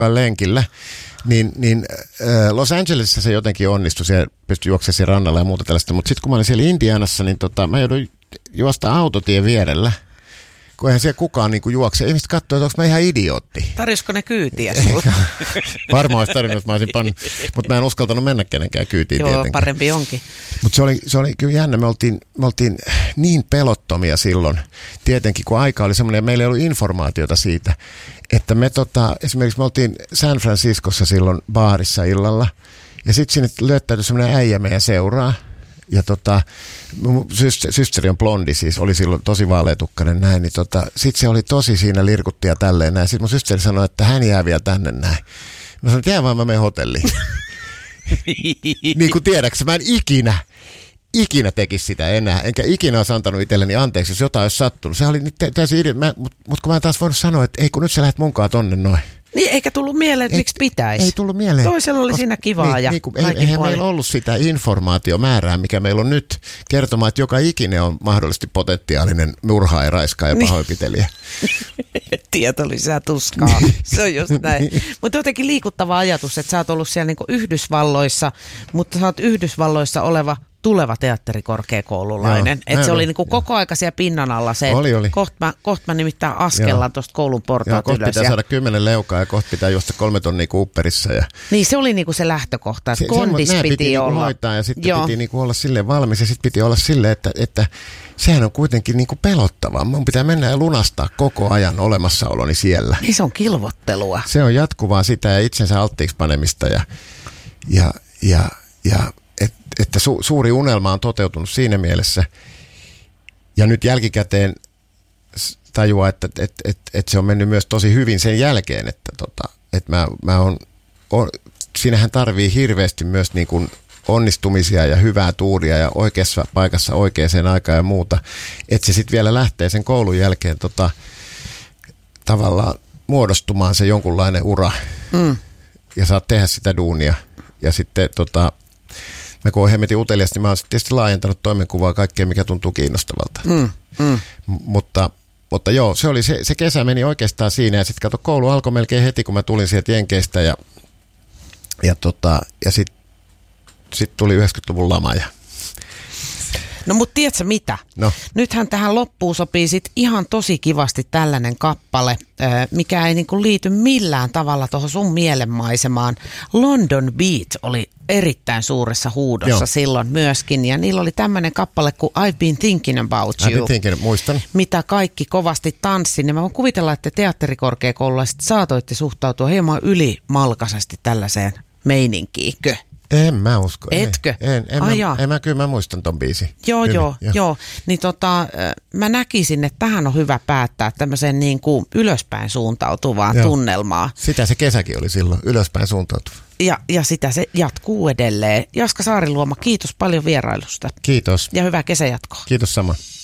lenkillä, niin Los Angelesissa se jotenkin onnistui, siellä pystyi juoksemaan siellä rannalla ja muuta tällaista, mutta sitten kun mä olin siellä Indianassa, niin mä jouduin juosta autotien vierellä, kun eihän siellä kukaan niinku juokse. Ihmiset katsoo, että onko mä ihan idiootti. Tarjosko ne kyytiä sulla? Varmaan olisi tarvinnut, että mä olisin pannut, mutta mä en uskaltanut mennä kenenkään kyytiin tietenkään. Joo, parempi onkin. Mutta se oli kyllä jännä, me oltiin niin pelottomia silloin, tietenkin kun aika oli semmoinen, ja meillä ei ollut informaatiota siitä, että me esimerkiksi me oltiin San Franciscossa silloin baarissa illalla, ja sitten sinne löytäytyi semmoinen äijä meidän seuraa, ja mun systeri on blondi, siis oli silloin tosi vaaleatukkainen näin, niin sit se oli tosi siinä lirkutti ja tälleen näin. Sitten mun systeri sanoi, että hän jää vielä tänne näin. Mä sanoin, että jää vaan, mä menen hotelliin. Niin kuin tiedäksä, mä en ikinä tekisi sitä enää, enkä ikinä olisi antanut itselleni anteeksi, jos jotain olisi sattunut. Se oli täysin idea, mutta kun mä en taas voinut sanoa, että ei kun nyt sä lähdet munkaan tonne noin. Niin, eikä tullut mieleen, että miksi pitäisi. Ei tullut mieleen. Toisella oli siinä kivaa ja eihän meillä ollut sitä informaatiomäärää, mikä meillä on nyt kertomaan, että joka ikinen on mahdollisesti potentiaalinen murhaaja, raiskaaja ja pahoinpitelijä. Tieto lisää tuskaa. Se on just näin. Mutta jotenkin liikuttava ajatus, että sä oot ollut siellä niinku Yhdysvalloissa, mutta sä oot Yhdysvalloissa oleva tuleva teatterikorkeakoululainen. Että se oli niinku koko aika siellä pinnan alla se, oli. Kohta mä nimittäin askellaan tuosta koulun portaat ylös. Kohta pitää saada 10 leukaa ja kohta pitää juosta 3 tonnia Cooperissa. Ja niin se oli niinku se lähtökohta, että kondis piti olla. Niinku hoitaa ja sitten piti niinku olla silleen valmis ja sitten piti olla silleen, että sehän on kuitenkin niinku pelottavaa. Mun pitää mennä ja lunastaa koko ajan olemassaoloni siellä. Niin se on kilvottelua. Se on jatkuvaa sitä ja itsensä alttiiksi panemista ja että suuri unelma on toteutunut siinä mielessä. Ja nyt jälkikäteen tajuaa, että se on mennyt myös tosi hyvin sen jälkeen, että mä oon siinähän tarvii hirveästi myös niin kuin onnistumisia ja hyvää tuuria ja oikeassa paikassa oikeaan aikaan ja muuta. Että se sitten vielä lähtee sen koulun jälkeen tavallaan muodostumaan se jonkunlainen ura ja saat tehdä sitä duunia. Ja sitten mä kun oon hemmetin utelias, niin mä oon tietysti laajentanut toimenkuvaa kaikkea, mikä tuntuu kiinnostavalta. Mutta joo, se oli se kesä meni oikeastaan siinä ja sitten koulu alkoi melkein heti, kun mä tulin sieltä Jenkeistä ja sitten tuli 90-luvun lama. No mutta tiedätkö mitä? No. Nythän tähän loppuun sopii sit ihan tosi kivasti tällainen kappale, mikä ei niinku liity millään tavalla tuohon sun mielenmaisemaan. London Beat oli erittäin suuressa huudossa silloin myöskin, ja niillä oli tämmöinen kappale kuin I've been thinking about you. Muistan. Mitä kaikki kovasti tanssi, niin mä voin kuvitella, että teatterikorkeakoululaiset saatoitte suhtautua hieman ylimalkaisesti tällaiseen meininkiinkö? En mä usko. Etkö? Kyllä mä muistan ton biisin. Joo. Niin mä näkisin, että tähän on hyvä päättää tämmöiseen niin kuin ylöspäin suuntautuvaan tunnelmaan. Sitä se kesäkin oli silloin, ylöspäin suuntautuva. Ja sitä se jatkuu edelleen. Jaska Saariluoma, kiitos paljon vierailusta. Kiitos. Ja hyvää kesäjatkoa. Kiitos sama.